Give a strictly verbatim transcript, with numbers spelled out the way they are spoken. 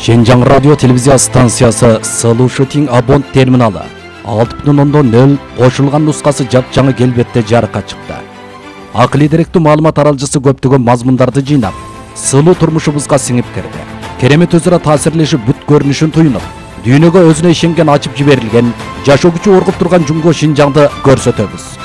Шинжаң радио телевизия станциясы Solution Abont терминалы алты бүтүн ондон нөл кошулган нускасы жапжаңы келбетте жарыкка чыкты. Акылий деректүү маалымат аралжысы көптөгөн мазмундарды жыйнап, сылуу турмушубузга сиңип кирди. Керемет өзара таасирлешип бүт көрүнүшүн туюнуп, дүйнөгө өзүнө ишенген ачып жиберилген, жашоо күчү оргуп турган Жумго Шинжаңды көрсөтөбүз.